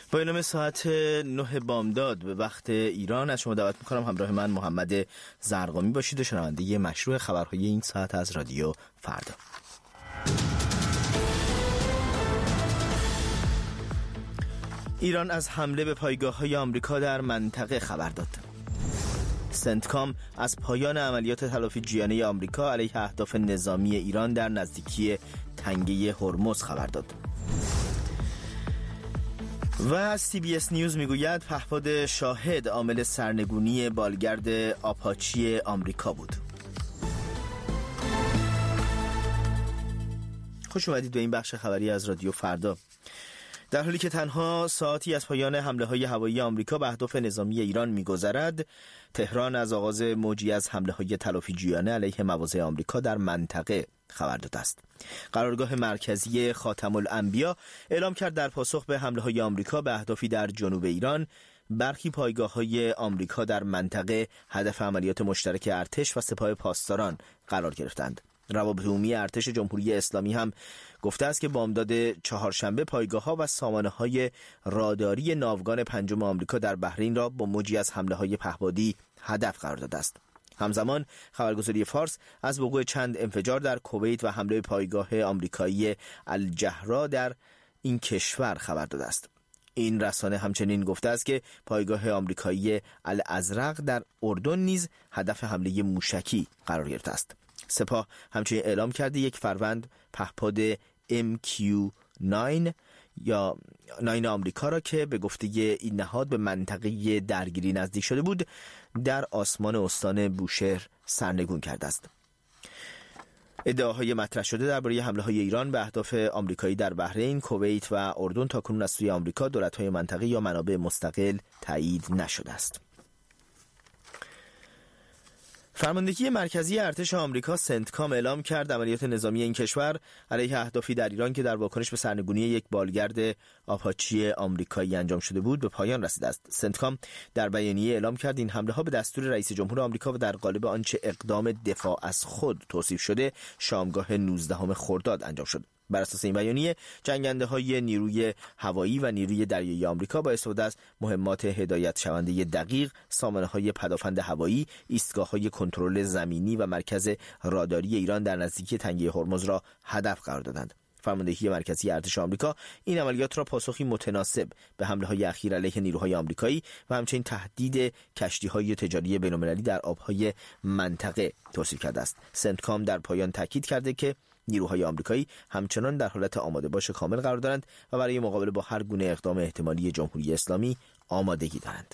با اعلام ساعت 9 بامداد به وقت ایران از شما دعوت میکنم همراه من محمد زرقامی باشید و شنونده مشروع خبرهای این ساعت از رادیو فردا. ایران از حمله به پایگاه‌های آمریکا در منطقه خبر داد. سنتکام از پایان عملیات تلافی جیانه آمریکا علیه اهداف نظامی ایران در نزدیکی تنگه هرمز خبر داد. و CBS نیوز میگوید پهپاد شاهد عامل سرنگونی بالگرد آپاچی آمریکا بود. خوش اومدید به این بخش خبری از رادیو فردا. در حالی که تنها ساعتی از پایان حمله‌های هوایی آمریکا به اهداف نظامی ایران می‌گذرد، تهران از آغاز موجی از حمله‌های تلافی جویانه علیه مواضع آمریکا در منطقه خبر داده است. قرارگاه مرکزی خاتم الانبیا اعلام کرد در پاسخ به حمله‌های آمریکا به اهدافی در جنوب ایران، برخی پایگاه‌های آمریکا در منطقه هدف عملیات مشترک ارتش و سپاه پاسداران قرار گرفتند. روابط عمومی ارتش جمهوری اسلامی هم گفته است که بامداد چهارشنبه پایگاه‌ها و سامانه‌های راداری ناوگان پنجم آمریکا در بحرین را با موجی از حمله‌های پهپادی هدف قرار داده است. همزمان خبرگزاری فارس از وقوع چند انفجار در کویت و حمله پایگاه آمریکایی الجهرا در این کشور خبر داده است. این رسانه همچنین گفته است که پایگاه آمریکایی الازرق در اردن نیز هدف حمله موشکی قرار گرفته است. سپاه همچنین اعلام کرده یک فروند پهپاد MQ-9 یا 9 آمریکا را که به گفته این نهاد به منطقه درگیری نزدیک شده بود در آسمان استان بوشهر سرنگون کرده است. ادعاهای مطرح شده درباره حمله‌های ایران به اهداف آمریکایی در بحرین، کویت و اردن تاکنون از سوی آمریکا، دولت‌های منطقه یا منابع مستقل تایید نشده است. فرماندهی مرکزی ارتش آمریکا سنتکام اعلام کرد عملیات نظامی این کشور علیه اهدافی در ایران که در واکنش به سرنگونی یک بالگرد آپاچی آمریکایی انجام شده بود به پایان رسیده است. سنتکام در بیانیه اعلام کرد این حمله ها به دستور رئیس جمهور آمریکا و در قالب آنچه اقدام دفاع از خود توصیف شده شامگاه 19 خرداد انجام شد. بر اساس این بیانیه جنگنده‌های نیروی هوایی و نیروی دریایی آمریکا با استفاده از مهمات هدایت شونده دقیق، سامانه‌های پدافند هوایی، ایستگاه‌های کنترل زمینی و مرکز راداری ایران در نزدیکی تنگه هرمز را هدف قرار دادند. فرماندهی مرکزی ارتش آمریکا این عملیات را پاسخی متناسب به حمله‌های اخیر علیه نیروهای آمریکایی و همچنین تهدید کشتی‌های تجاری بین‌المللی در آب‌های منطقه توصیف کرده است. سنتکام در پایان تاکید کرده که نیروهای آمریکایی همچنان در حالت آماده باش کامل قرار دارند و برای مقابله با هر گونه اقدام احتمالی جمهوری اسلامی آمادگی دارند.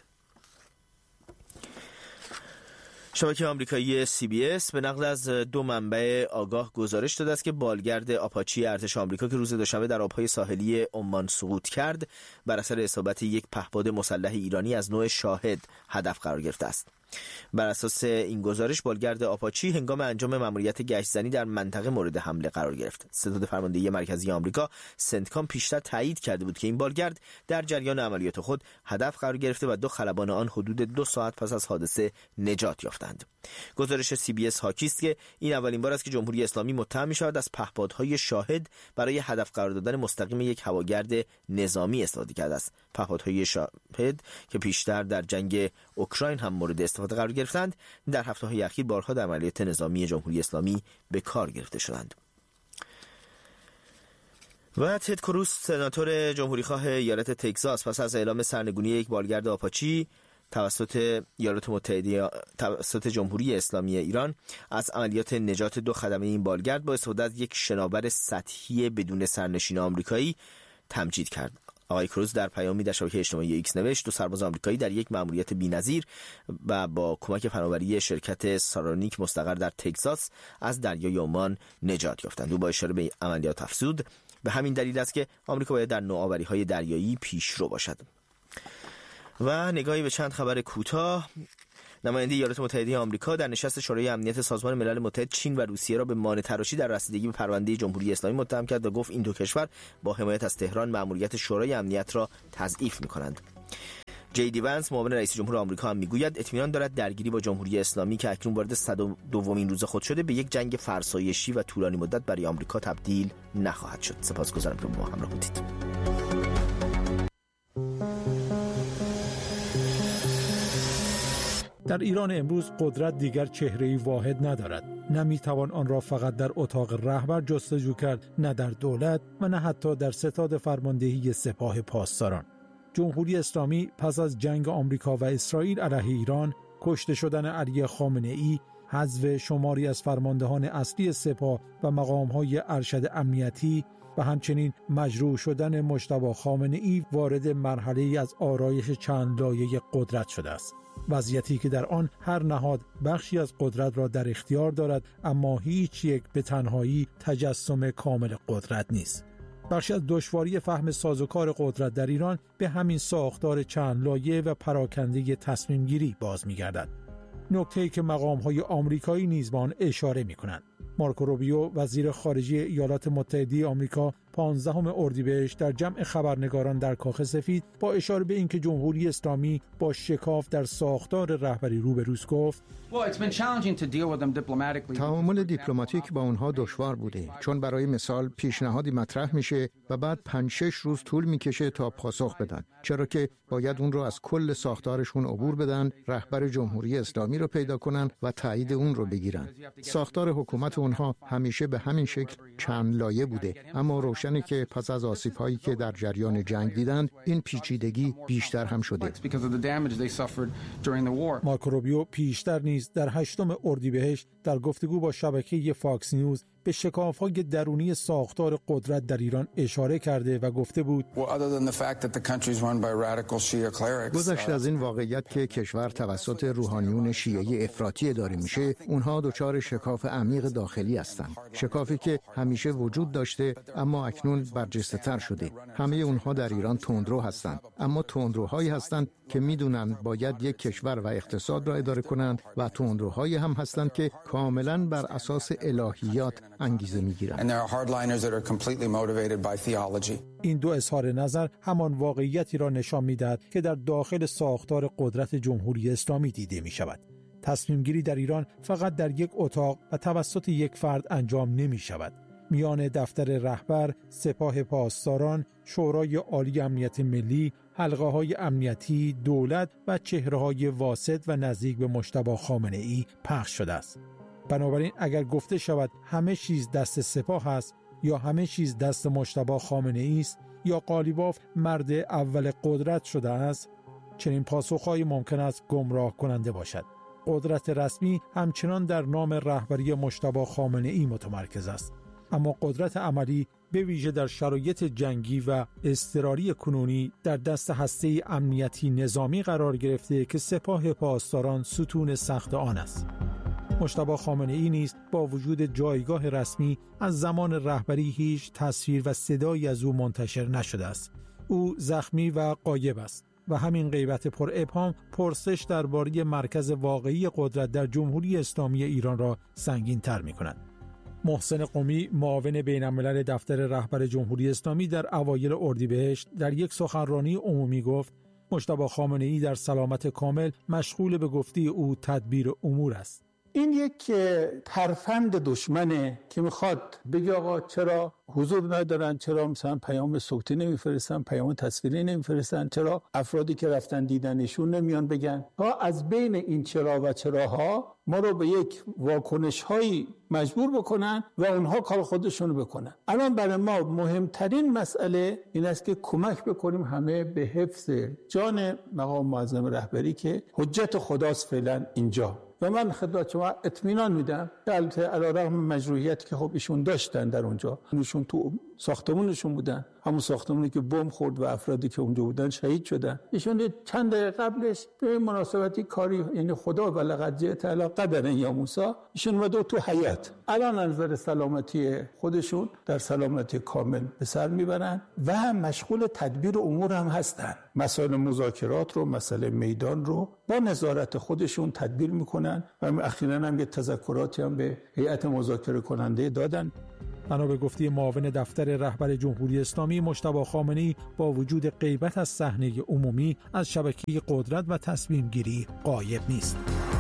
شبکه آمریکایی CBS به نقل از دو منبع آگاه گزارش داده است که بالگرد آپاچی ارتش آمریکا که روز دوشنبه در آبهای ساحلی عمان سقوط کرد بر اثر اصابت یک پهپاد مسلح ایرانی از نوع شاهد هدف قرار گرفته است. بر اساس این گزارش بالگرد آپاچی هنگام انجام مأموریت گشت‌زنی در منطقه مورد حمله قرار گرفت. ستاد فرماندهی مرکزی آمریکا سنتکام پیشتر تایید کرده بود که این بالگرد در جریان عملیات خود هدف قرار گرفته و دو خلبان آن حدود 2 ساعت پس از حادثه نجات یافتند. گزارش CBS حاکی است که این اولین بار است که جمهوری اسلامی متهم می‌شود از پهپادهای شاهد برای هدف قرار دادن مستقیم یک هواگرد نظامی استفاده کرده است. پهپادهای شاهد که پیشتر در جنگ اوکراین هم مورد استفاده قرار گرفتند، در هفته‌های اخیر بارها در عملیات نظامی جمهوری اسلامی به کار گرفته شدند. و تد کروز سناتور جمهوریخواه ایالت تگزاس پس از اعلام سرنگونی یک بالگرد آپاچی توسط ایالات متحده توسط جمهوری اسلامی ایران از عملیات نجات 2 خدمه این بالگرد با استفاده از یک شناور سطحی بدون سرنشین آمریکایی تمجید کرد. آقای کروز در پیامی در شبکه اجتماعی ایکس نوشت 2 سرباز آمریکایی در یک مأموریت بی‌نظیر و با کمک فناوری شرکت سارانیک مستقر در تگزاس از دریای عمان نجات یافتند. او با اشاره به عملیات افزود به همین دلیل است که آمریکا باید در نوآوری‌های دریایی پیشرو باشد. و نگاهی به چند خبر کوتاه. نماینده ایالات متحده آمریکا در نشست شورای امنیت سازمان ملل متحد چین و روسیه را به مانع تراشی در رسیدگی به پرونده جمهوری اسلامی متهم کرد و گفت این دو کشور با حمایت از تهران مأموریت شورای امنیت را تضعیف می‌کنند. JD Vance معاون رئیس جمهور آمریکا هم میگوید اطمینان دارد درگیری با جمهوری اسلامی که اکنون وارد 102مین روز خود شده به یک جنگ فرسایشی و طولانی مدت برای آمریکا تبدیل نخواهد شد. سپاسگزارم که با ما همراه بودید. در ایران امروز قدرت دیگر چهره‌ای واحد ندارد. نمیتوان آن را فقط در اتاق رهبر جستجو کرد، نه در دولت و نه حتی در ستاد فرماندهی سپاه پاسداران. جمهوری اسلامی پس از جنگ آمریکا و اسرائیل علیه ایران، کشته شدن علی خامنه‌ای، حذف شماری از فرماندهان اصلی سپاه و مقام‌های ارشد امنیتی و همچنین مجروح شدن مجتبی خامنه‌ای وارد مرحله‌ای از آرایش چند لایه قدرت شده است. وضعیتی که در آن هر نهاد بخشی از قدرت را در اختیار دارد، اما هیچ یک به تنهایی تجسم کامل قدرت نیست. بخشی از دشواری فهم سازوکار قدرت در ایران به همین ساختار چند لایه و پراکنده تصمیم گیری باز می‌گردد. نکته‌ای که مقام‌های آمریکایی نیز به آن اشاره می‌کنند. مارکو روبیو وزیر خارجه ایالات متحده آمریکا 15 اردیبهشت در جمع خبرنگاران در کاخ سفید با اشاره به اینکه جمهوری اسلامی با شکاف در ساختار رهبری روبروست گفت: تعامل دیپلماتیک با اونها دشوار بوده، چون برای مثال پیشنهادی مطرح میشه و بعد 5-6 روز طول میکشه تا پاسخ بدن، چرا که باید اون رو از کل ساختارشون عبور بدن، رهبر جمهوری اسلامی رو پیدا کنن و تایید اون رو بگیرن. ساختار حکومت اونها همیشه به همین شکل چند لایه بوده، اما روشنه که پس از آسیب‌هایی که در جریان جنگ دیدند، این پیچیدگی بیشتر هم شده. مارکو روبیو پیشتر نیز در 8 اردیبهشت در گفتگو با شبکه فاکس نیوز به شکاف‌های درونی ساختار قدرت در ایران اشاره کرده و گفته بود: گذشته از این واقعیت که کشور توسط روحانیون شیعه افراطی اداره میشه، اونها دچار شکاف عمیق داخلی هستند. شکافی که همیشه وجود داشته اما اکنون برجسته‌تر شده. همه اونها در ایران تندرو هستند، اما تندروهایی هستند که میدونن باید یک کشور و اقتصاد را اداره کنند و تندروهایی هم هستند که کاملا بر اساس الهیات انگیزه میگیرند. این دو اظهار نظر همان واقعیتی را نشان میدهد که در داخل ساختار قدرت جمهوری اسلامی دیده می شود. تصمیم گیری در ایران فقط در یک اتاق و توسط یک فرد انجام نمی شود. میان دفتر رهبر، سپاه پاسداران، شورای عالی امنیت ملی، حلقه‌های امنیتی، دولت و چهره‌های واسط و نزدیک به مجتبی خامنه‌ای پخش شده است. بنابراین اگر گفته شود همه چیز دست سپاه است یا همه چیز دست مجتبی خامنه‌ای است یا قالیباف مرد اول قدرت شده است، چنین پاسخ‌هایی ممکن است گمراه کننده باشد. قدرت رسمی همچنان در نام رهبری مجتبی خامنه‌ای متمرکز است، اما قدرت عملی به ویژه در شرایط جنگی و اضطراری کنونی در دست هسته امنیتی نظامی قرار گرفته که سپاه پاسداران ستون سخت آن است. مجتبی خامنه‌ای نیز با وجود جایگاه رسمی از زمان رهبری هیچ تصویر و صدایی از او منتشر نشده است. او زخمی و غایب است و همین غیبت پر ابهام پرسش درباره مرکز واقعی قدرت در جمهوری اسلامی ایران را سنگین تر می کند. محسن قمی، معاون بین‌الملل دفتر رهبر جمهوری اسلامی، در اوایل اردیبهشت در یک سخنرانی عمومی گفت: مجتبی خامنه‌ای در سلامت کامل مشغول به گفته او تدبیر امور است. این یک ترفند دشمنه که میخواد بگه آقا چرا حضور ندارن، چرا مثلا پیام صوتی نمیفرستن، پیام تصویری نمیفرستن، چرا افرادی که رفتن دیدنشون نمیان بگن. ها از بین این چرا و چراها ما رو به یک واکنش هایی مجبور بکنن و اونها کار خودشونو بکنن. الان برای ما مهمترین مسئله این است که کمک بکنیم همه به حفظ جان مقام معظم رهبری که حجت خداست فعلا اینجا. و من خدمت شما اطمینان میدم که البته علیرغم مجروحیتی که خب ایشون داشتن در اونجا، ایشون تو ساختمونشون بودن، همون ساختمونی که بمب خورد و افرادی که اونجا بودن شهید شدن. ایشون چند دقیقه قبلش به مناسبتی کاری، یعنی خدا ولقد جئت علی قدر یا موسی، ایشون اومد تو حیات. الان نظر سلامتی خودشون در سلامتی کامل به سر میبرن و مشغول تدبیر امور هم هستن. مسائل مذاکرات رو، مسئله میدان رو با نظارت خودشون تدبیر میکنن و اخیراً هم یه تذکراتی هم به هیئت مذاکره کننده دادن. بنا به گفته معاون دفتر رهبر جمهوری اسلامی، مجتبی خامنه‌ای با وجود غیبت از صحنه عمومی از شبکه قدرت و تصمیم گیری غایب نیست.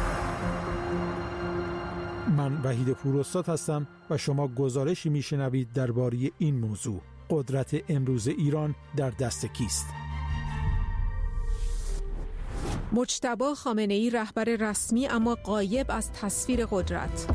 من وحید پوراستاد هستم و شما گزارشی میشنوید درباره این موضوع: قدرت امروز ایران در دست کیست؟ مجتبی خامنه‌ای رهبر رسمی اما غایب از تصویر قدرت.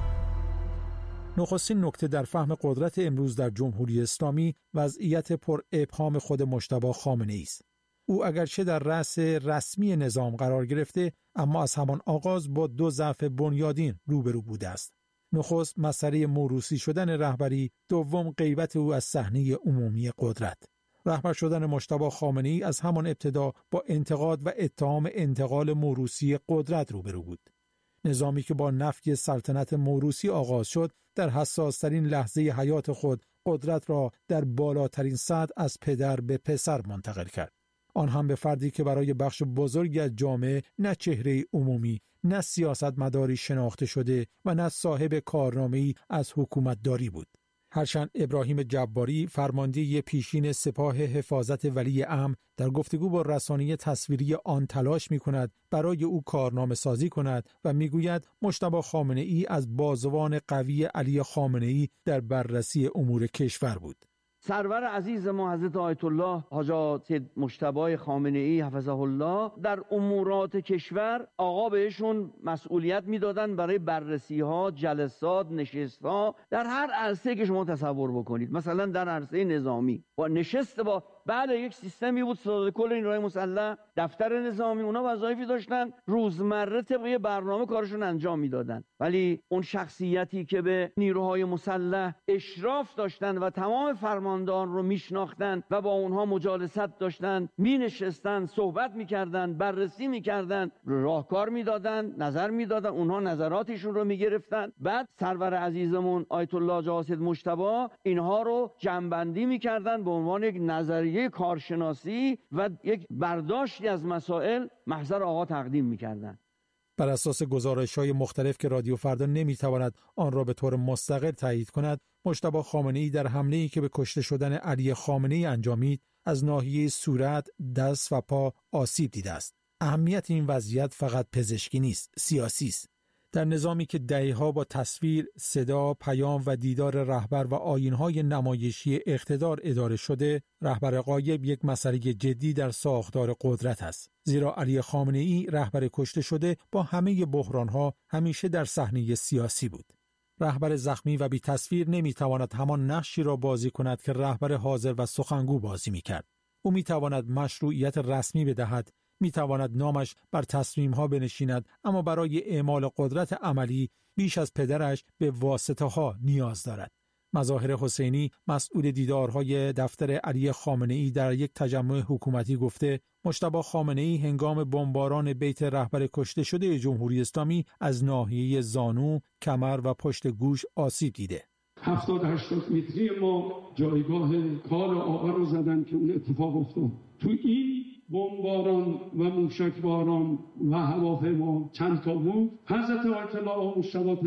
نخستین نکته در فهم قدرت امروز در جمهوری اسلامی وضعیت پر ابهام خود مجتبی خامنه‌ای است. او اگرچه در رأس رسمی نظام قرار گرفته، اما از همان آغاز با دو ضعف بنیادین روبرو بوده است. نخست مسئله موروثی شدن رهبری، دوم غیبت او از صحنه عمومی قدرت. رهبر شدن مجتبی خامنه‌ای از همان ابتدا با انتقاد و اتهام انتقال موروثی قدرت روبرو بود. نظامی که با نفی سلطنت موروثی آغاز شد، در حساس‌ترین لحظه حیات خود قدرت را در بالاترین سطح از پدر به پسر منتقل کرد. آن هم به فردی که برای بخش بزرگی از جامعه نه چهره عمومی، نه سیاستمداری شناخته شده و نه صاحب کارنامه‌ای از حکومتداری بود. هرچند ابراهیم جباری، فرمانده پیشین سپاه حفاظت ولی امر، در گفتگو با رسانه تصویری آن تلاش می‌کند برای او کارنامه سازی کند و می‌گوید مجتبی خامنه‌ای از بازوان قوی علی خامنه‌ای در بررسی امور کشور بود. سرور عزیز ما حضرت آیت الله حاج مجتبی خامنه‌ای حفظه الله در امورات کشور آقا بهشون مسئولیت میدادن برای بررسی ها، جلسات، نشست ها در هر عرصه که شما تصور بکنید. مثلا در عرصه نظامی با نشست با بله یک سیستمی بود، ستاد کل نیروهای مسلح، دفتر نظامی، اونا وظایفی داشتن روزمره طبق برنامه کارشون انجام میدادن. ولی اون شخصیتی که به نیروهای مسلح اشراف داشتن و تمام فرماندهان رو میشناختن و با اونها مجالست داشتن، مینشستن، صحبت میکردن، بررسی میکردن، راهکار میدادن، نظر میدادن، اونها نظراتشون رو میگرفتن. بعد سرور عزیزمون آیت الله جاسد مجتبی اینها رو جمع‌بندی میکردن به عنوان یک نظریه کارشناسی و یک برداشتی از مسائل محضر آقا تقدیم می‌کردند. بر اساس گزارش‌های مختلف که رادیو فردا نمی‌تواند آن را به طور مستقل تایید کند، مجتبی خامنه‌ای در حمله‌ای که به کشته شدن علی خامنه‌ای انجامید، از ناحیه صورت، دست و پا آسیب دیده است. اهمیت این وضعیت فقط پزشکی نیست، سیاسی است. در نظامی که دهه‌ها با تصویر، صدا، پیام و دیدار رهبر و آیین‌های نمایشی اقتدار اداره شده، رهبر غایب یک مسئله جدی در ساختار قدرت است. زیرا علی خامنه‌ای رهبر کشته شده با همه بحران‌ها همیشه در صحنه سیاسی بود. رهبر زخمی و بی تصویر نمی‌تواند همان نقشی را بازی کند که رهبر حاضر و سخنگو بازی می‌کرد. او می‌تواند مشروعیت رسمی بدهد، می‌تواند نامش بر تصمیم‌ها بنشیند، اما برای اعمال قدرت عملی بیش از پدرش به واسطه‌ها نیاز دارد. مظاهر حسینی، مسئول دیدارهای دفتر علی خامنه‌ای، در یک تجمع حکومتی گفته مجتبی خامنه‌ای هنگام بمباران بیت رهبر کشته شده جمهوری اسلامی از ناحیه زانو، کمر و پشت گوش آسیب دیده. 70-80 متری ما جایگاه کار آقا رو زدن که اون اتفاق افتاد. تو این بمباران و موشکباران و هواپیما چند تا بود. حضرت آیت الله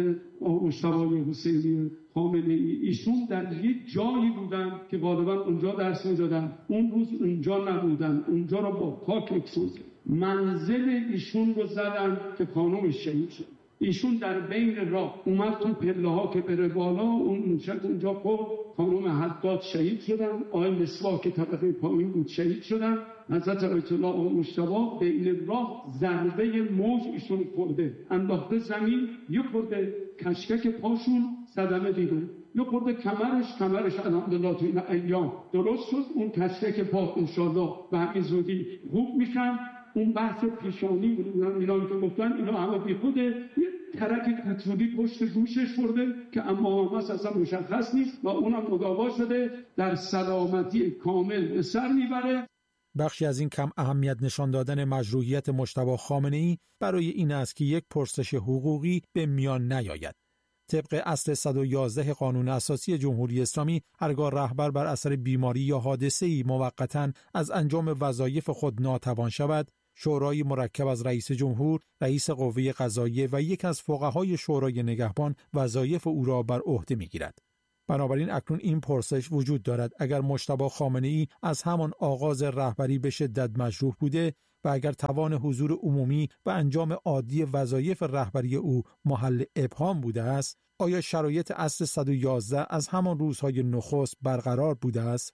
مجتبی حسینی خامنه‌ای ایشون در یک جایی بودن که غالبا اونجا درس می‌دادن، اون روز اونجا نبودن، اونجا رو با پاک اکسوز منزل ایشون رو زدن که خانم شهید شد. ایشون در بین راه اومد تو پله ها که بره بالا، اون موشک اونجا خورد، خانم حداد شهید شدن، آقای مسواک که طبقه پایین بود شهید شدن. حضرت آیت الله مجتبی بین راه ضربه موج ایشون خورده، انداخته زمین، یه خورده کشکک پاشون صدمه دیده، یه خورده کمرش الحمدلله تو این ایام درست شد. اون کشکک پا انشالله به همین زودی خوب میشن. اون بحث پیشانی اینا که گفتن اینا همه بی خوده، یه ترک کوچولی پشت گوشش خورده که اما اصلا مشخص نیست و اونم مداوا شده، در سلامتی کامل به سر میبره. بخشی از این کم اهمیت نشان دادن مشروعیت مجتبی خامنه‌ای برای این است که یک پرسش حقوقی به میان نیاید. طبق اصل 111 قانون اساسی جمهوری اسلامی، هرگاه رهبر بر اثر بیماری یا حادثه‌ای موقتاً از انجام وظایف خود ناتوان شود، شورای مرکب از رئیس جمهور، رئیس قوه قضاییه و یک از فقهای شورای نگهبان وظایف او را بر عهده می‌گیرد. بنابراین اکنون این پرسش وجود دارد: اگر مجتبی خامنه‌ای از همان آغاز رهبری به شدت مجروح بوده و اگر توان حضور عمومی و انجام عادی وظایف رهبری او محل ابهام بوده است، آیا شرایط اصل 111 از همان روزهای نخست برقرار بوده است؟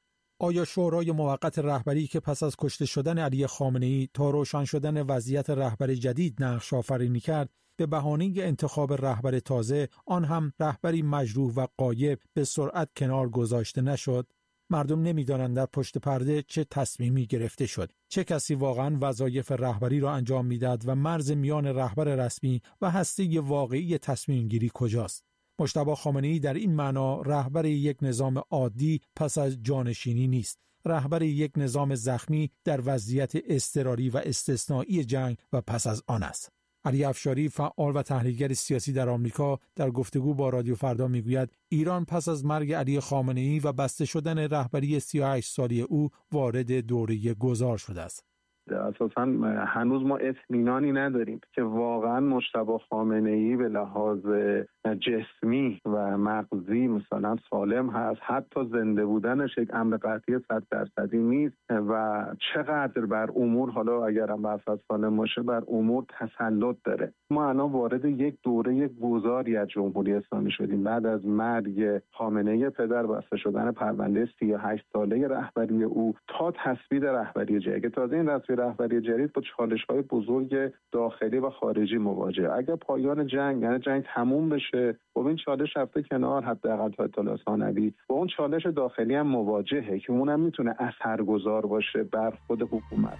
آیا شورای موقت رهبری که پس از کشته شدن علی خامنه‌ای تا روشن شدن وضعیت رهبر جدید نقش آفرینی کرد، به بهانه انتخاب رهبر تازه، آن هم رهبری مجروح و غایب، به سرعت کنار گذاشته نشد؟ مردم نمی‌دانند در پشت پرده چه تصمیمی گرفته شد، چه کسی واقعاً وظایف رهبری را انجام می‌داد و مرز میان رهبر رسمی و هسته واقعی تصمیم گیری کجاست. مجتبی خامنه‌ای در این معنا رهبر یک نظام عادی پس از جانشینی نیست، رهبر یک نظام زخمی در وضعیت اضطراری و استثنایی جنگ و پس از آن است. علی افشاری، فعال و تحلیلگر سیاسی در آمریکا، در گفتگو با رادیو فردا میگوید ایران پس از مرگ علی خامنه‌ای و بسته شدن رهبری 38 سالی او وارد دوره گذار شده است. اساساً هنوز ما اطمینانی نداریم که واقعاً مجتبی خامنه‌ای به لحاظ جسمی و مغزی مثلا سالم هست، حتی زنده بودنش یک امر قطعی 100% نیست و چقدر بر امور، حالا اگرم بحث سالم باشه، بر امور تسلط داره. ما الان وارد یک دوره گذاری از جمهوری اسلامی شدیم بعد از مرگ خامنه‌ای پدر، بسته شدن پرونده 38 ساله رهبری او تا تثبیت رهبری جدید. تازه این رهبری جدید با چالش‌های بزرگ داخلی و خارجی مواجهه. اگر پایان جنگ، یعنی جنگ تموم بشه، با این چالش رفته کنار، حداقل تا اطلاع ثانوی با اون چالش داخلی هم مواجهه که اونم میتونه اثرگذار باشه بر خود حکومت.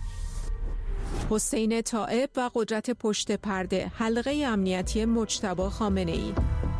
حسین طائب و قدرت پشت پرده، حلقه امنیتی مجتبی خامنه‌ای.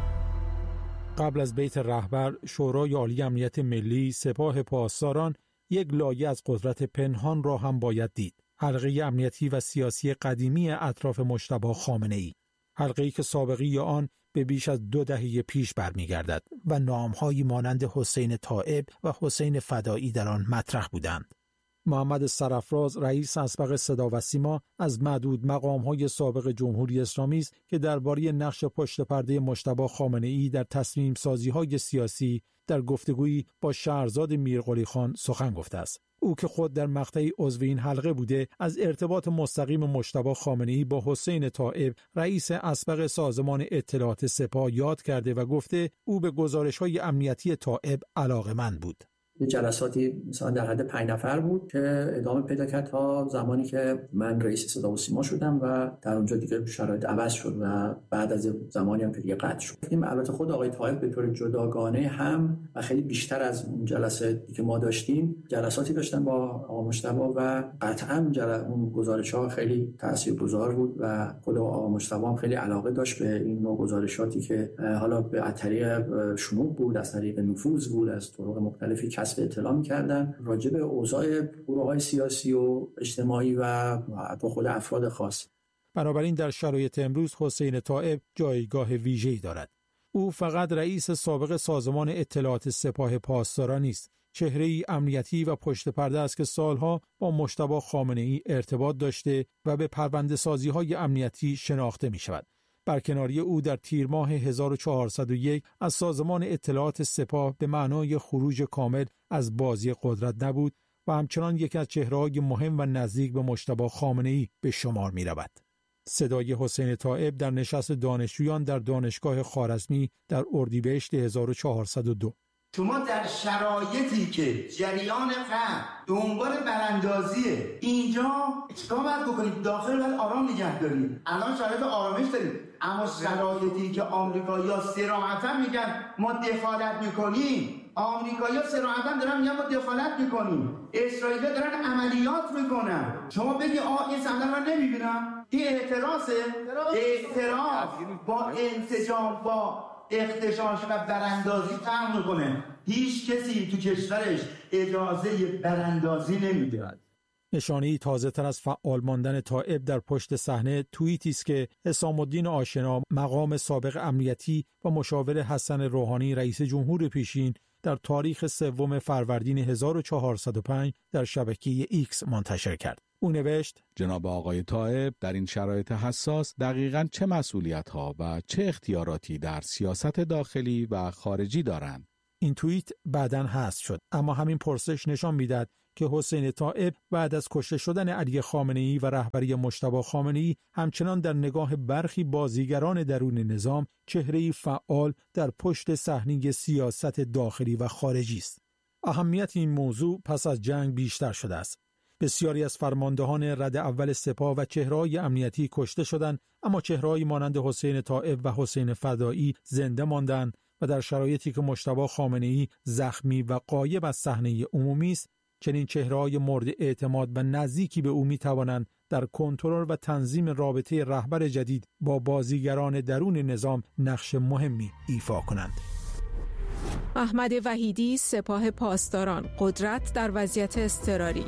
قبل از بیت رهبر، شورای عالی امنیت ملی، سپاه پاسداران یک لایه از قدرت پنهان را هم باید دید. حلقه امنیتی و سیاسی قدیمی اطراف مجتبی خامنه‌ای. حلقه‌ای که سابقه آن به بیش از 2 دهه پیش برمیگردد و نام‌هایی مانند حسین طائب و حسین فدایی در آن مطرح بودند. محمد سرافراز، رئیس اسبق صدا و سیما، از معدود مقام‌های سابق جمهوری اسلامی است که درباره نقش پشت پرده مجتبی خامنه‌ای در تصمیم سازی‌های سیاسی در گفتگویی با شهرزاد میرقلی خان سخن گفته است. او که خود در مقطعی عضو این حلقه بوده، از ارتباط مستقیم مجتبی خامنه‌ای با حسین طائب، رئیس اسبق سازمان اطلاعات سپاه، یاد کرده و گفته او به گزارش‌های امنیتی طائب علاقه‌مند بود. یه جلساتی مثلا در حد 5 نفر بود که ادامه پیدا کرد تا زمانی که من رئیس صدا و سیما شدم و در اونجا دیگه شرایط عوض شد و بعد از زمانی هم که دیگه قطع شد. البته خود آقای طائب به طور جداگانه هم و خیلی بیشتر از اون جلسه که ما داشتیم جلساتی داشتن با آقا مجتبی و قطعا اون گزارش‌ها خیلی تاثیرگذار بود و خود آقا مجتبی هم خیلی علاقه داشت به این نوع گزارشاتی که حالا به طریق شنود بود، از طریق نفوذ بود، از طرق مختلفی کسب اطلاع می‌کردن راجع به اوضاع گروه‌های سیاسی و اجتماعی و خود افراد خاص. بنابراین در شرایط امروز حسین طائب جایگاه ویژه‌ای دارد. او فقط رئیس سابق سازمان اطلاعات سپاه پاسداران نیست، چهره‌ای امنیتی و پشت پرده است که سالها با مجتبی خامنه‌ای ارتباط داشته و به پرونده‌سازی‌های امنیتی شناخته می‌شود. برکناری او در تیر ماه 1401 از سازمان اطلاعات سپاه به معنای خروج کامل از بازی قدرت نبود و همچنان یکی از چهره‌های مهم و نزدیک به مجتبی خامنه‌ای به شمار می‌رود. صدای حسین طائب در نشست دانشجویان در دانشگاه خوارزمی در اردیبهشت 1402. شما در شرایطی که جریان قهر دنبال براندازیه، اینجا چیکار باید بکنید؟ داخل باید آرام نگه دارید. الان شرایط آرامش دارید، اما شرایطی که آمریکایی‌ها صراحتاً میگن ما دخالت میکنیم، آمریکایی‌ها صراحتاً دارن میگن ما دخالت میکنیم، اسرائیلی‌ها دارن عملیات میکنن. شما بگی این صحنه رو نمیبینم؟ این اعتراض با انسجام با اختشاش و براندازی فرق میکنه. هیچ کسی تو کشورش اجازه براندازی نمیده. نشانه‌ای تازه‌تر از فعال ماندن طائب در پشت صحنه توییتی است که حسام الدین آشنا، مقام سابق امنیتی و مشاور حسن روحانی رئیس جمهور پیشین، در تاریخ 3 فروردین 1405 در شبکه ایکس منتشر کرد. او نوشت: جناب آقای طائب در این شرایط حساس دقیقاً چه مسئولیت‌ها و چه اختیاراتی در سیاست داخلی و خارجی دارند؟ این توییت بعداً حذف شد، اما همین پرسش نشان می‌دهد که حسین طائب بعد از کشته شدن علی خامنه‌ای و رهبری مجتبی خامنه‌ای همچنان در نگاه برخی بازیگران درون نظام چهره‌ای فعال در پشت صحنه سیاست داخلی و خارجی است. اهمیت این موضوع پس از جنگ بیشتر شده است. بسیاری از فرماندهان رد اول سپاه و چهره‌های امنیتی کشته شدند، اما چهره‌هایی مانند حسین طائب و حسین فدایی زنده ماندند و در شرایطی که مجتبی خامنه‌ای زخمی و غایب از صحنه عمومی است، چنین چهره‌های مورد اعتماد و نزدیکی به او می‌توانند در کنترل و تنظیم رابطه رهبر جدید با بازیگران درون نظام نقش مهمی ایفا کنند. احمد وحیدی، سپاه پاسداران، قدرت در وضعیت اضطراری.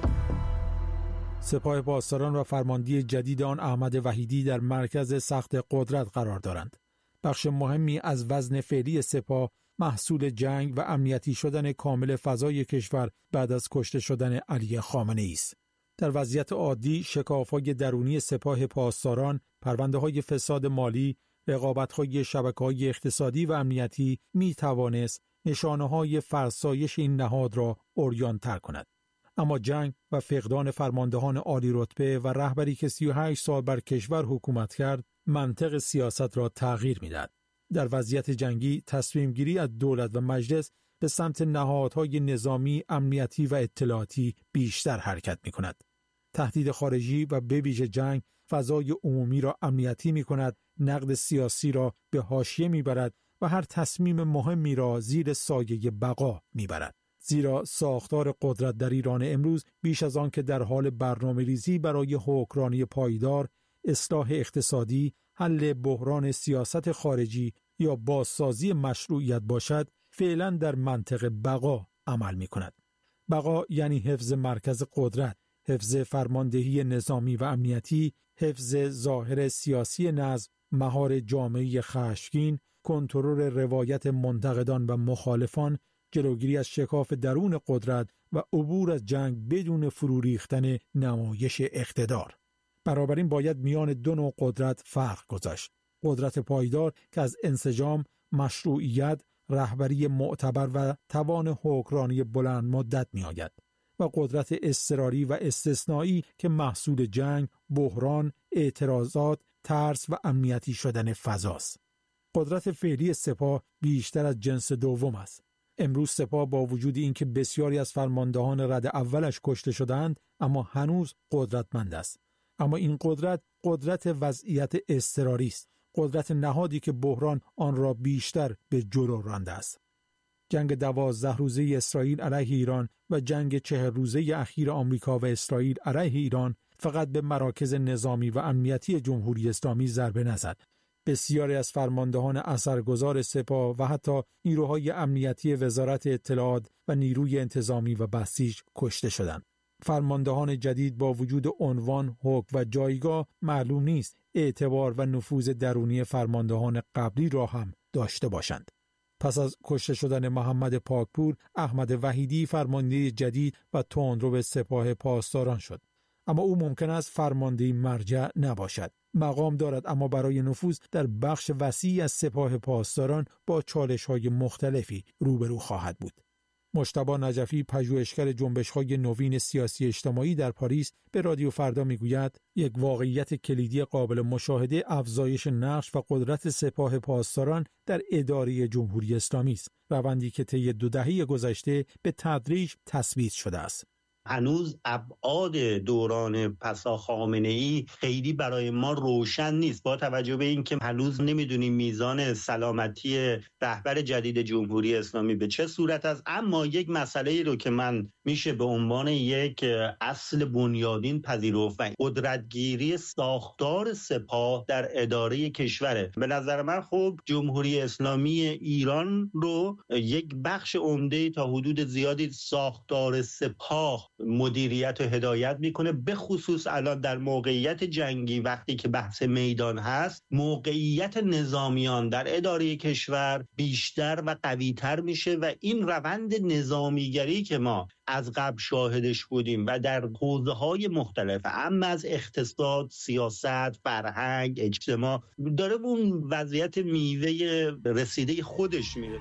سپاه پاسداران و فرماندهی جدید آن احمد وحیدی در مرکز سخت قدرت قرار دارند. بخش مهمی از وزن فعلی سپاه محصول جنگ و امنیتی شدن کامل فضای کشور بعد از کشته شدن علی خامنه‌ای است. در وضعیت عادی شکاف‌های درونی سپاه پاسداران، پرونده‌های فساد مالی، رقابت‌های شبکه‌های اقتصادی و امنیتی می‌توانست نشانه‌های فرسایش این نهاد را عریان‌تر کند. اما جنگ و فقدان فرماندهان عالی رتبه و رهبری که 38 سال بر کشور حکومت کرد، منطق سیاست را تغییر می‌دهد. در وضعیت جنگی تصمیم گیری از دولت و مجلس به سمت نهادهای نظامی، امنیتی و اطلاعاتی بیشتر حرکت می‌کند. تهدید خارجی و به ویژه جنگ فضای عمومی را امنیتی می‌کند، نقد سیاسی را به حاشیه می‌برد و هر تصمیم مهمی را زیر سایه بقا می‌برد. زیرا ساختار قدرت در ایران امروز بیش از آن که در حال برنامه‌ریزی برای حکمرانی پایدار، اصلاح اقتصادی، حل بحران سیاست خارجی یا بازسازی مشروعیت باشد، فعلا در منطق بقا عمل می‌کند. بقا یعنی حفظ مرکز قدرت، حفظ فرماندهی نظامی و امنیتی، حفظ ظاهر سیاسی نظم، مهار جامعه خشمگین، کنترل روایت منتقدان و مخالفان، جلوگیری از شکاف درون قدرت و عبور از جنگ بدون فرو ریختن نمایش اقتدار. بنابراین باید میان دو نوع قدرت فرق گذاشت. قدرت پایدار که از انسجام، مشروعیت، رهبری معتبر و توان حکمرانی بلند مدت می آید و قدرت اضطراری و استثنایی که محصول جنگ، بحران، اعتراضات، ترس و امنیتی شدن فضاست. قدرت فعلی سپاه بیشتر از جنس دوم است. امروز سپاه با وجود اینکه بسیاری از فرماندهان رد اولش کشته شدند، اما هنوز قدرتمند است. اما این قدرت وضعیت اضطراری است. قدرت نهادی که بحران آن را بیشتر به جلو رانده است. جنگ 12 روزه اسرائیل علیه ایران و جنگ 40 روزه اخیر آمریکا و اسرائیل علیه ایران فقط به مراکز نظامی و امنیتی جمهوری اسلامی ضربه نزد. بسیاری از فرماندهان اثرگذار سپاه و حتی نیروهای امنیتی وزارت اطلاعات و نیروی انتظامی و بسیج کشته شدند. فرماندهان جدید با وجود عنوان، حکم و جایگاه معلوم نیست اعتبار و نفوذ درونی فرماندهان قبلی را هم داشته باشند. پس از کشته شدن محمد پاکپور، احمد وحیدی فرمانده جدید و تندرو سپاه پاسداران شد. اما او ممکن است فرمانده مرجع نباشد. مقام دارد اما برای نفوذ در بخش وسیعی از سپاه پاسداران با چالش‌های مختلفی روبرو خواهد بود. مجتبی نجفی، پژوهشگر جنبش‌های نوین سیاسی اجتماعی در پاریس، به رادیو فردا میگوید یک واقعیت کلیدی قابل مشاهده افزایش نقش و قدرت سپاه پاسداران در اداره جمهوری اسلامی است، روندی که طی 2 دهه گذشته به تدریج تثبیت شده است. هنوز ابعاد دوران پسا خامنه‌ای خیلی برای ما روشن نیست، با توجه به اینکه هنوز نمیدونیم میزان سلامتی رهبر جدید جمهوری اسلامی به چه صورت است. اما یک مسئله رو که من میشه به عنوان یک اصل بنیادین پذیرفت و قدرتگیری ساختار سپاه در اداره کشوره. به نظر من خب جمهوری اسلامی ایران رو یک بخش عمده تا حدود زیادی ساختار سپاه مدیریت و هدایت میکنه، به خصوص الان در موقعیت جنگی وقتی که بحث میدان هست، موقعیت نظامیان در اداره کشور بیشتر و قوی‌تر میشه و این روند نظامیگری که ما از قبل شاهدش بودیم و در حوزه‌های مختلف اما از اقتصاد، سیاست، فرهنگ، اجتماع داره اون وضعیت میوه رسیده خودش میره.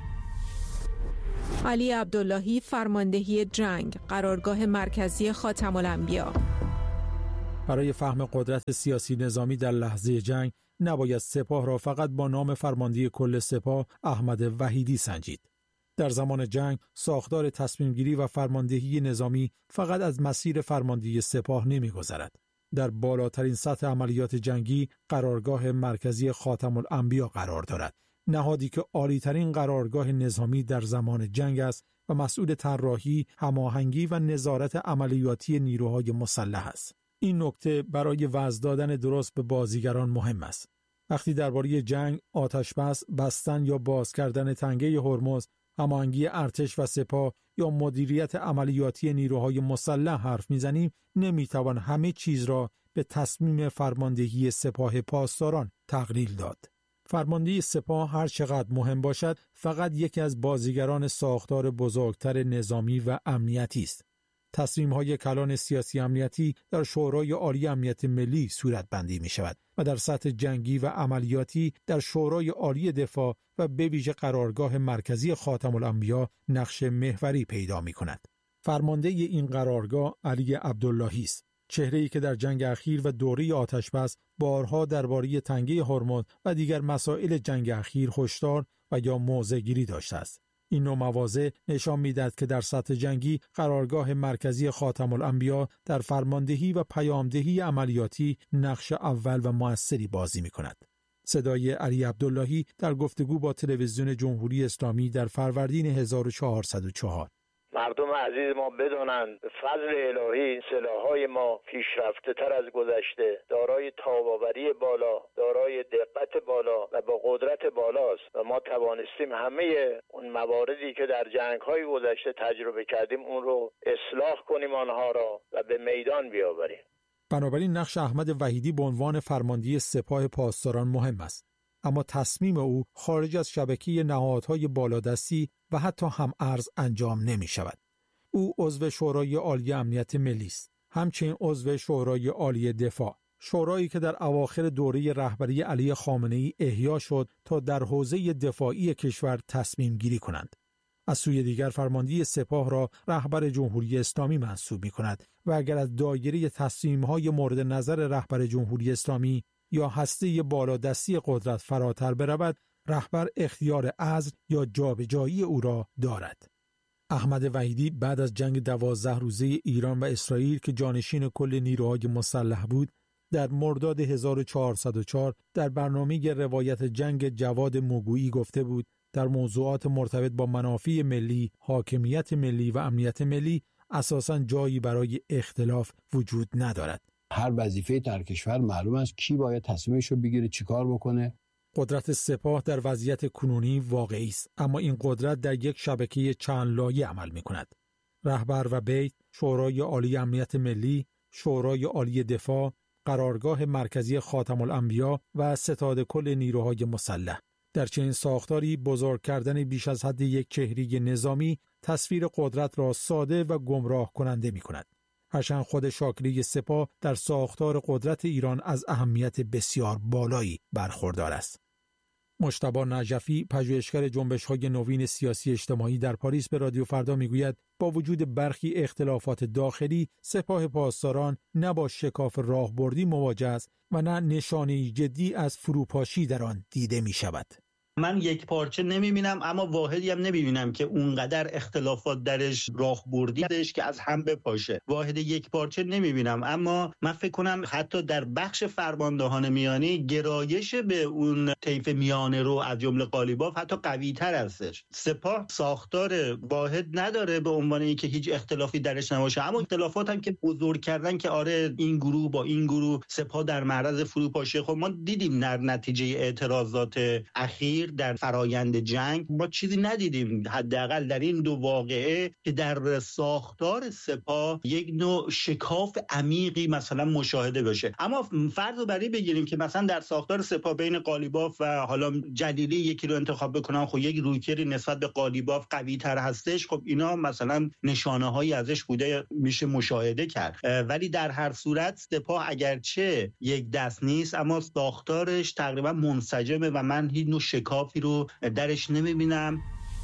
علی عبداللهی، فرماندهی جنگ، قرارگاه مرکزی خاتم الانبیا. برای فهم قدرت سیاسی نظامی در لحظه جنگ نباید سپاه را فقط با نام فرماندهی کل سپاه احمد وحیدی سنجید. در زمان جنگ ساختار تصمیمگیری و فرماندهی نظامی فقط از مسیر فرماندهی سپاه نمی‌گذرد. در بالاترین سطح عملیات جنگی قرارگاه مرکزی خاتم الانبیا قرار دارد، نهادی که عالی‌ترین قرارگاه نظامی در زمان جنگ است و مسئول طراحی، هماهنگی و نظارت عملیاتی نیروهای مسلح است. این نکته برای وضع دادن درست به بازیگران مهم است. وقتی درباره جنگ، آتش‌بس، بستن یا باز کردن تنگه هرمز، هماهنگی ارتش و سپاه یا مدیریت عملیاتی نیروهای مسلح حرف میزنیم، نمیتوان همه چیز را به تصمیم فرماندهی سپاه پاسداران تقلیل داد. فرماندهی سپاه هر چقدر مهم باشد، فقط یکی از بازیگران ساختار بزرگتر نظامی و امنیتی است. تصمیم‌های کلان سیاسی امنیتی در شورای عالی امنیت ملی صورت بندی می شود و در سطح جنگی و عملیاتی در شورای عالی دفاع و به ویژه قرارگاه مرکزی خاتم الانبیا نقش محوری پیدا می کند. فرمانده این قرارگاه علی عبداللهی است، چهره‌ای که در جنگ اخیر و دوره آتش‌بس بارها درباره تنگه هرمز و دیگر مسائل جنگ اخیر هشدار و یا موضع‌گیری داشته است. این نوع مواضع نشان می‌دهد که در سطح جنگی قرارگاه مرکزی خاتم الانبیا در فرماندهی و پیامدهی عملیاتی نقش اول و مؤثری بازی می‌کند. صدای علی عبداللهی در گفتگو با تلویزیون جمهوری اسلامی در فروردین 1404. مردم عزیز ما بدانند فضل الهی سلاح‌های ما پیشرفته تر از گذشته، دارای تاب‌آوری بالا، دارای دقت بالا و با قدرت بالاست و ما توانستیم همه اون مواردی که در جنگ‌های گذشته تجربه کردیم اون رو اصلاح کنیم آنها را و به میدان بیاوریم. بنابراین نقش احمد وحیدی به عنوان فرمانده سپاه پاسداران مهم است، اما تصمیم او خارج از شبکه نهادهای بالادستی و حتی هم ارز انجام نمی شود. او عضو شورای عالی امنیت ملی است، همچنین عضو شورای عالی دفاع، شورایی که در اواخر دوره رهبری علی خامنه‌ای احیا شد تا در حوزه دفاعی کشور تصمیم گیری کنند. از سوی دیگر فرماندهی سپاه را رهبر جمهوری اسلامی منصوب می کند و اگر از دایره تصمیم‌های مورد نظر رهبر جمهوری اسلامی یا هسته بالادستی قدرت فراتر برود، رهبر اختیار عزل یا جابجایی او را دارد. احمد وحیدی بعد از جنگ 12 روزه ایران و اسرائیل که جانشین کل نیروهای مسلح بود، در مرداد 1404 در برنامه روایت جنگ جواد موگویی گفته بود در موضوعات مرتبط با منافع ملی، حاکمیت ملی و امنیت ملی اساساً جایی برای اختلاف وجود ندارد. هر وظیفه در کشور معلوم است کی باید تصمیمش رو بگیره، چیکار بکنه. قدرت سپاه در وضعیت کنونی واقعی است، اما این قدرت در یک شبکه چند لایه عمل می‌کند. رهبر و بیت، شورای عالی امنیت ملی، شورای عالی دفاع، قرارگاه مرکزی خاتم الانبیا و ستاد کل نیروهای مسلح. در چنین ساختاری بزرگ کردن بیش از حد یک چهره نظامی تصویر قدرت را ساده و گمراه کننده می‌کند. هرچند خود شاکله سپاه در ساختار قدرت ایران از اهمیت بسیار بالایی برخوردار است. مجتبی نجفی، پژوهشگر جنبش‌های نوین سیاسی اجتماعی در پاریس به رادیو فردا میگوید با وجود برخی اختلافات داخلی، سپاه پاسداران نه با شکاف راهبردی مواجه است و نه نشانه‌ای جدی از فروپاشی در آن دیده می‌شود. من یک پارچه نمیبینم، اما واحدی هم نمیبینم که اونقدر اختلافات درش راهبردی درش که از هم بپاشه. واحد یک پارچه نمیبینم، اما من فکر کنم حتی در بخش فرماندهان میانی گرایش به اون طیف میانه رو از جمله قالیباف حتی قوی تر هستش. سپاه ساختار واحد نداره به عنوان اینکه هیچ اختلافی درش نباشه، اما اختلافات هم که بزرگ کردن که آره این گروه با این گروه سپاه در معرض فروپاشی. خب ما دیدیم در نتیجه اعتراضات اخیر در فرایند جنگ ما چیزی ندیدیم، حداقل در این دو واقعه، که در ساختار سپاه یک نوع شکاف عمیقی مثلا مشاهده بشه. اما فرض رو برای بگیریم که مثلا در ساختار سپاه بین قالیباف و حالا جلیلی یکی رو انتخاب بکنم، خب یک رویکردی نسبت به قالیباف قوی تر هستش، خب اینا مثلا نشانه هایی ازش بوده میشه مشاهده کرد. ولی در هر صورت سپاه اگرچه یک دست نیست، اما ساختارش تقریبا منسجمه و من هیچ نوع شکافی رو درش نمیبینم.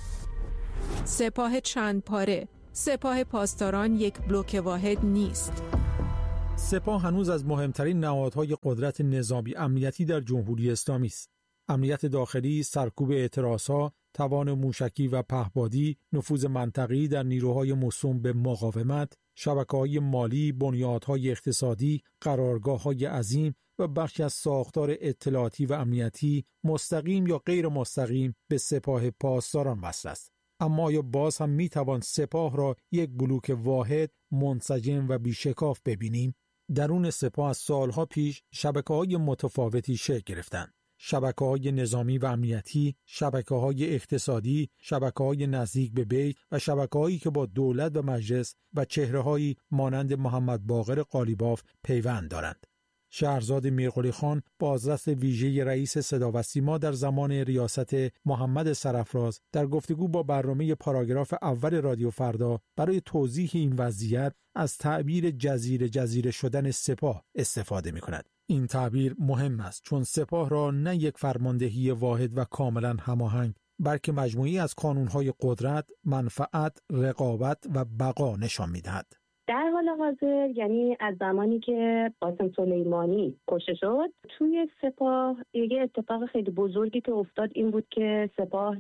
سپاه چند پاره، سپاه پاسداران یک بلوک واحد نیست. سپاه هنوز از مهمترین نهادهای قدرت نظامی امنیتی در جمهوری اسلامی است. امنیت داخلی، سرکوب اعتراضها توان موشکی و پهپادی، نفوذ منطقی در نیروهای موسوم به مقاومت، شبکه‌های مالی، بنیادهای اقتصادی، قرارگاه‌های عظیم و بخشی از ساختار اطلاعاتی و امنیتی مستقیم یا غیر مستقیم به سپاه پاسداران وصل است. اما آیا باز هم میتوان سپاه را یک بلوک واحد، منسجم و بیشکاف ببینیم؟ درون سپاه از سالها پیش شبکه‌های متفاوتی شکل گرفتند. شبکه‌های نظامی و امنیتی، شبکه‌های اقتصادی، شبکه‌های نزدیک به بیت و شبکه‌هایی که با دولت و مجلس و چهره‌هایی مانند محمد باقر قالیباف پیوند دارند. شهرزاد میرقلی خان، بازرس ویژه رئیس صدا و سیما در زمان ریاست محمد سرافراز، در گفتگو با برنامه پاراگراف اول رادیو فردا برای توضیح این وضعیت از تعبیر جزیره شدن سپاه استفاده می‌کند. این تعبیر مهم است چون سپاه را نه یک فرماندهی واحد و کاملا هماهنگ، بلکه مجموعی از قانون‌های قدرت، منفعت، رقابت و بقا نشان می‌دهد. در حال حاضر، یعنی از زمانی که قاسم سلیمانی کشته شد، توی سپاه یه اتفاق خیلی بزرگی که افتاد این بود که سپاه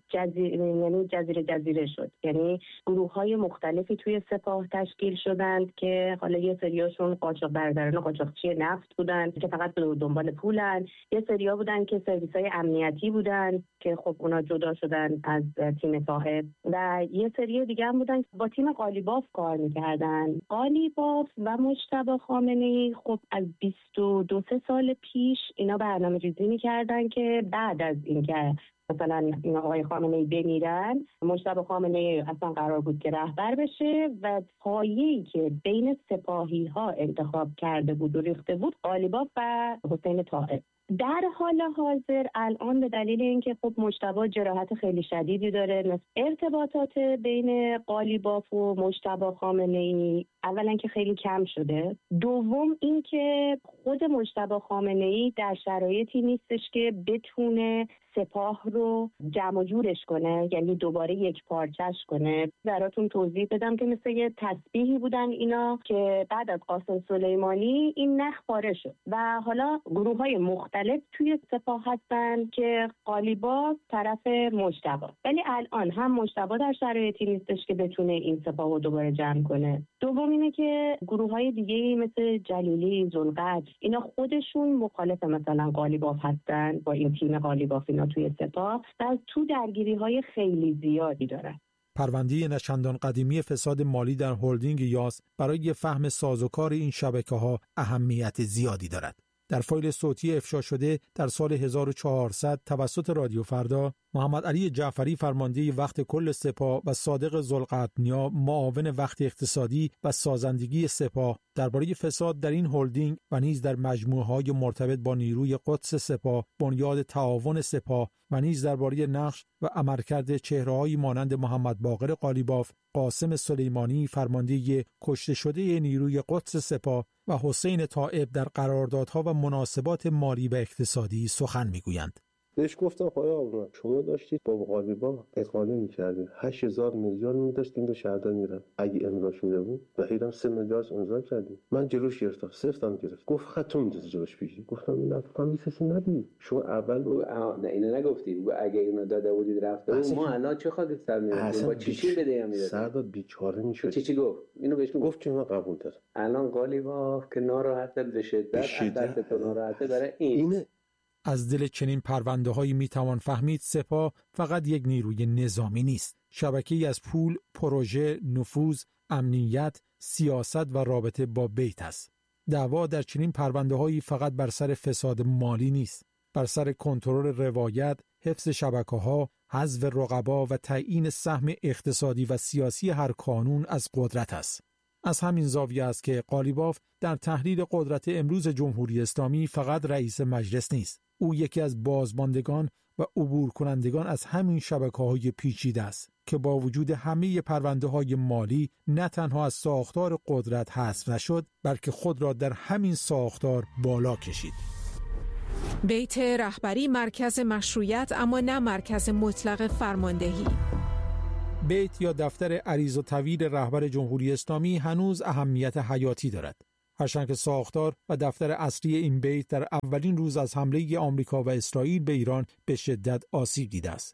جزیره شد. یعنی گروه‌های مختلفی توی سپاه تشکیل شدند که حالا یه سریاشون قاچاق برداران قاچاقچی نفت بودن که فقط دنبال پولن، یه سریا بودن که سرویس‌های امنیتی بودن که خب اونا جدا شدن از تیم صاحب، و یه سری دیگه هم بودن که با تیم قالیباف کار می‌کردن. قالیباف و مجتبی خامنه‌ای خب از 22 سال پیش اینا برنامه‌ریزی می‌کردن که بعد از اینکه مثلا این آقای خامنه‌ای بمیرن، مجتبی خامنه‌ای اصلا قرار بود که رهبر بشه و پایه‌ای که بین سپاهی‌ها انتخاب کرده بود و ریخته بود قالیباف و حسین طائب. در حال حاضر الان به دلیل اینکه خب مجتبی جراحت خیلی شدیدی داره، ارتباطات بین قالیباف و مجتبی خامنه‌ای اولا که خیلی کم شده، دوم اینکه خود مجتبی خامنه‌ای در شرایطی نیستش که بتونه سپاه رو جمع جورش کنه، یعنی دوباره یک پارچش کنه. براتون توضیح بدم که مثل یه تسبیحی بودن اینا که بعد از قاسم سلیمانی این نخ پاره شد و حالا گروه‌های مختلف توی سپاه هستن که قالیباف طرف مجتبی، ولی الان هم مجتبی در شرایطی نیستش که بتونه این سپاه رو دوباره جمع کنه. دوم اینه که گروه‌های دیگه‌ای مثل جلیلی، ذوالقدر، اینا خودشون مخالف مثلا قالیباف هستن با این تیم قالیباف اینا توی سپاه و تو درگیری‌های خیلی زیادی دارن. پرونده نچندان قدیمی فساد مالی در هلدینگ یاس برای فهم سازوکار این شبکه‌ها اهمیت زیادی دارد. در فایل صوتی افشا شده در سال 1400 توسط رادیو فردا، محمد علی جعفری فرمانده وقت کل سپاه و صادق ذوالقطنیا معاون وقت اقتصادی و سازندگی سپاه درباره فساد در این هلدینگ و نیز در مجموعه‌های مرتبط با نیروی قدس سپاه، بنیاد تعاون سپاه و نیز درباره نقش و عملکرد چهره‌هایی مانند محمد باقر قالیباف، قاسم سلیمانی فرمانده کشته شده نیروی قدس سپاه و حسین طائب در قراردادها و مناسبات مالی و اقتصادی سخن می‌گویند. بهش گفتم آقا شما داشتید با قالیباف اقاله می‌کردید، 8000 میلیارد می‌داشت این دو شهردار میرن، اگه امضا شده بود وحیدم 3 میلیارد امضا کردیم. من جلوش گرفتم، سفتم گرفت، گفت خطون می‌ذاری جلوش بگیری. گفتم نه فهم کسی ندی، شما اول نه اینو نگفتی، اگه اینو داده بودید رفته ما الان چه خاطر سر می‌رفتیم با چی بده می‌داد سرداد بیچاره می‌شد. چی گفت اینو بهش گفت که من قبول دارم. الان قالیباف که ناراحته به شدت تو ناراحته برای این از دل چنین پرونده‌هایی میتوان فهمید سپاه فقط یک نیروی نظامی نیست، شبکه‌ای از پول، پروژه، نفوذ، امنیت، سیاست و رابطه با بیت است. دعوا در چنین پرونده‌هایی فقط بر سر فساد مالی نیست، بر سر کنترل روایت، حفظ شبکه‌ها، حذف رقبا و تعیین سهم اقتصادی و سیاسی هر کانون از قدرت است. از همین زاویه است که قالیباف در تحلیل قدرت امروز جمهوری اسلامی فقط رئیس مجلس نیست. او یکی از بازماندگان و عبور کنندگان از همین شبکه‌های پیچیده است که با وجود همه پرونده‌های مالی نه تنها از ساختار قدرت حذف نشد، بلکه خود را در همین ساختار بالا کشید. بیت رهبری مرکز مشروعیت اما نه مرکز مطلق فرماندهی. بیت یا دفتر عریض و طویل رهبر جمهوری اسلامی هنوز اهمیت حیاتی دارد. هرچند که ساختار و دفتر اصلی این بیت در اولین روز از حمله آمریکا و اسرائیل به ایران به شدت آسیب دیده است.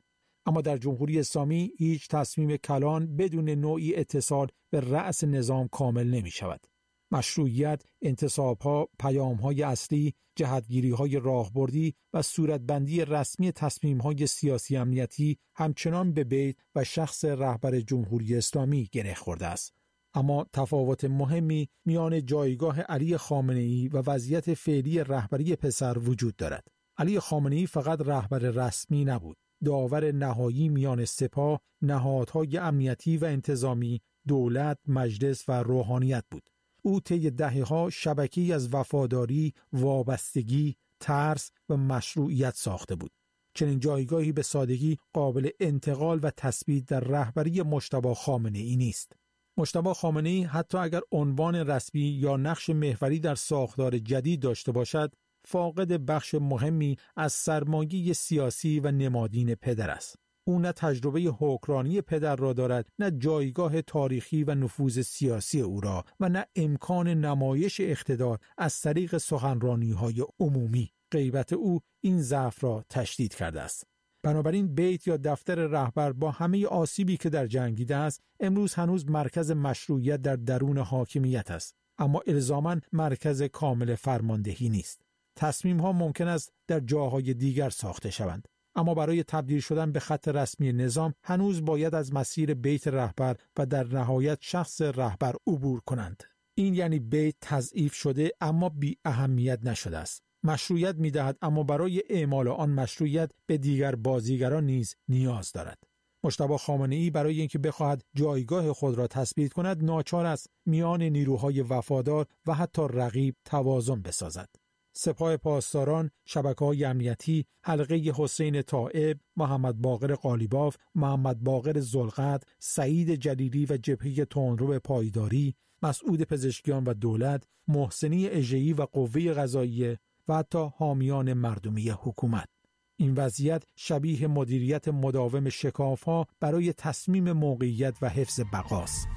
اما در جمهوری اسلامی هیچ تصمیم کلان بدون نوعی اتصال به رأس نظام کامل نمی شود. مشروعیت، انتصاب‌ها، پیام‌های اصلی، جهتگیری‌های راهبردی و صورتبندی رسمی تصمیم‌های سیاسی امنیتی همچنان به بیت و شخص رهبر جمهوری اسلامی گره خورده است. اما تفاوت مهمی میان جایگاه علی خامنه‌ای و وضعیت فعلی رهبری پسر وجود دارد. علی خامنه‌ای فقط رهبر رسمی نبود، داور نهایی میان سپاه، نهادهای امنیتی و انتظامی، دولت، مجلس و روحانیت بود. او طی دهه‌ها شبکه‌ای از وفاداری، وابستگی، ترس و مشروعیت ساخته بود. چنین جایگاهی به سادگی قابل انتقال و تثبیت در رهبری مجتبی خامنه‌ای نیست. مجتبی خامنه‌ای حتی اگر عنوان رسمی یا نقش محوری در ساختار جدید داشته باشد، فاقد بخش مهمی از سرمایه سیاسی و نمادین پدر است. او نه تجربه حکمرانی پدر را دارد، نه جایگاه تاریخی و نفوذ سیاسی او را و نه امکان نمایش اقتدار از طریق سخنرانی‌های عمومی. غیبت او این ضعف را تشدید کرده است. بنابراین بیت یا دفتر رهبر با همه آسیبی که در جنگ دیده است، امروز هنوز مرکز مشروعیت در درون حاکمیت است، اما الزاماً مرکز کامل فرماندهی نیست. تصمیم‌ها ممکن است در جاهای دیگر ساخته شوند، اما برای تبدیل شدن به خط رسمی نظام هنوز باید از مسیر بیت رهبر و در نهایت شخص رهبر عبور کنند. این یعنی بیت تضعیف شده اما بی اهمیت نشده است. مشروعیت می‌دهد اما برای اعمال آن مشروعیت به دیگر بازیگران نیز نیاز دارد. مجتبی خامنه‌ای برای اینکه بخواهد جایگاه خود را تثبیت کند ناچار است میان نیروهای وفادار و حتی رقیب توازن بسازد. سپاه پاسداران، شبکه‌های امنیتی، حلقه حسین طائب، محمد باقر قالیباف، محمد باقر ذوالقدر، سعید جلیلی و جبهه تندرو پایداری، مسعود پزشکیان و دولت، محسنی اژه‌ای و قوه قضاییه و حتی حامیان مردمی حکومت. این وضعیت شبیه مدیریت مداوم شکاف‌ها برای تصمیم موقعیت و حفظ بقاست.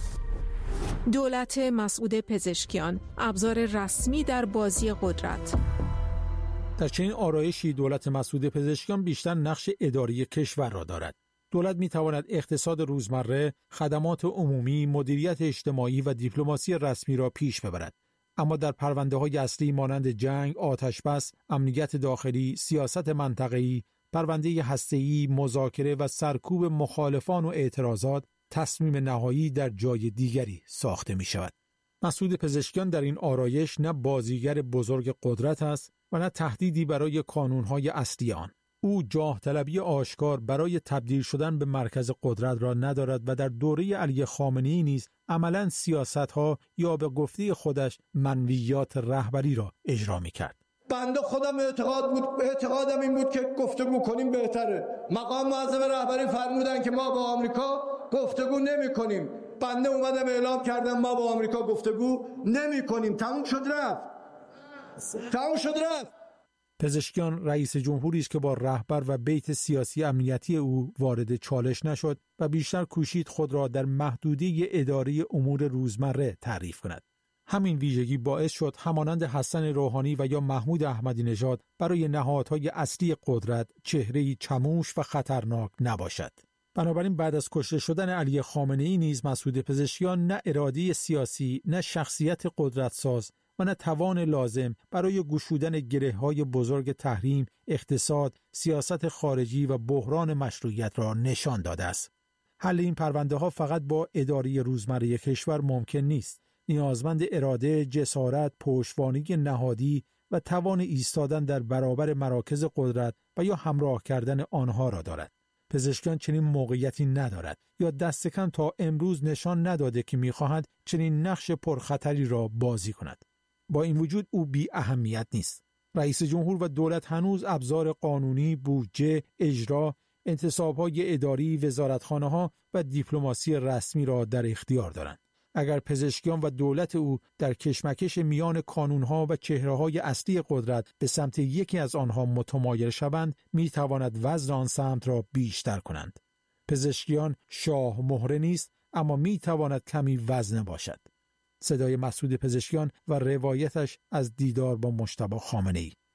دولت مسعود پزشکیان، ابزار رسمی در بازی قدرت. در چنین آرایشی دولت مسعود پزشکیان بیشتر نقش اداری کشور را دارد. دولت می‌تواند اقتصاد روزمره، خدمات عمومی، مدیریت اجتماعی و دیپلماسی رسمی را پیش ببرد. اما در پرونده‌های اصلی مانند جنگ، آتش‌بس، امنیت داخلی، سیاست منطقه‌ای، پرونده هسته‌ای، مذاکره و سرکوب مخالفان و اعتراضات، تصمیم نهایی در جای دیگری ساخته می شود. مسعود پزشکیان در این آرایش نه بازیگر بزرگ قدرت است و نه تهدیدی برای کانونهای اصلی آن. او جاه طلبی آشکار برای تبدیل شدن به مرکز قدرت را ندارد و در دوره علی خامنه‌ای نیز عملاً سیاست‌ها یا به گفته خودش منویات رهبری را اجرا می‌کرد. بنده خودم اعتقادم این بود که گفتگو کنیم بهتره. مقام معظم رهبری فرمودن که ما با آمریکا گفتگو نمی کنیم. بنده اومدم اعلام کردم ما با آمریکا گفتگو نمی کنیم. تموم شد رفت. پزشکیان رئیس جمهوری است که با رهبر و بیت سیاسی امنیتی او وارد چالش نشد و بیشتر کوشید خود را در محدوده اداره امور روزمره تعریف کند. همین ویژگی باعث شد همانند حسن روحانی و یا محمود احمدی نژاد برای نهادهای اصلی قدرت چهره‌ای چموش و خطرناک نباشد. بنابراین بعد از کشته شدن علی خامنه‌ای نیز مسعود پزشکیان نه اراده سیاسی، نه شخصیت قدرتساز و نه توان لازم برای گشودن گره‌های بزرگ تحریم، اقتصاد، سیاست خارجی و بحران مشروعیت را نشان داده است. حل این پرونده‌ها فقط با اداره روزمره کشور ممکن نیست. نیازمند اراده، جسارت، پشتوانگی نهادی و توان ایستادن در برابر مراکز قدرت و یا همراه کردن آنها را دارد. پزشکیان چنین موقعیتی ندارد یا دست کم تا امروز نشان نداده که می‌خواهد چنین نقش پرخطری را بازی کند. با این وجود او بی اهمیت نیست. رئیس جمهور و دولت هنوز ابزار قانونی، بودجه، اجرا، انتصاب‌های اداری، وزارتخانه‌ها و دیپلماسی رسمی را در اختیار دارند. اگر پزشکیان و دولت او در کشمکش میان کانونها و چهره‌های اصلی قدرت به سمت یکی از آنها متمایل شوند، می‌تواند وزن آن سمت را بیشتر کنند. پزشکیان شاه مهره نیست، اما می‌تواند کمی وزنه باشد. صدای مسعود پزشکیان و روایتش از دیدار با مجتبی خامنه‌ای.